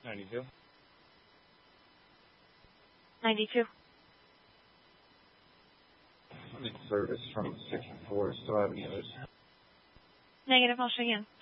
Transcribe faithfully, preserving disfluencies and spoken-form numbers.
ninety-two. ninety-two. I need service from sixty-four. Still have any others? Negative. I'll show you in.